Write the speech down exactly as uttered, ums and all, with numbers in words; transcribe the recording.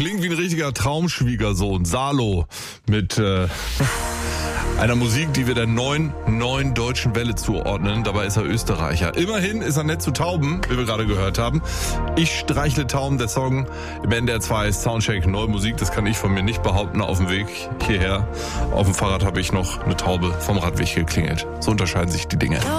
Klingt wie ein richtiger Traumschwiegersohn. Salo mit äh, einer Musik, die wir der neuen, neuen deutschen Welle zuordnen. Dabei ist er Österreicher. Immerhin ist er nett zu Tauben, wie wir gerade gehört haben. Ich streichle Tauben, der Song im N D R zwei Soundcheck, neue Musik. Das kann ich von mir nicht behaupten. Auf dem Weg hierher, auf dem Fahrrad habe ich noch eine Taube vom Radweg geklingelt. So unterscheiden sich die Dinge.